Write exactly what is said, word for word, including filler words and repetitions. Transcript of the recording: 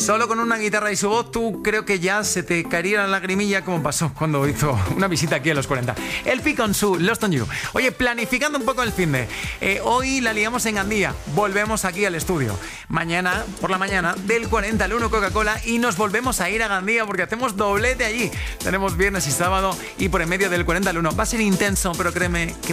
Solo con una guitarra y su voz, tú creo que ya se te caería la lagrimilla, como pasó cuando hizo una visita aquí a los cuarenta. El Pi con su Lost on You. Oye, planificando un poco el finde. Eh, hoy la liamos en Gandía. Volvemos aquí al estudio. Mañana, por la mañana, del cuarenta al uno Coca-Cola y nos volvemos a ir a Gandía porque hacemos doblete allí. Tenemos viernes y sábado y por en medio del cuarenta al uno. Va a ser intenso, pero créeme que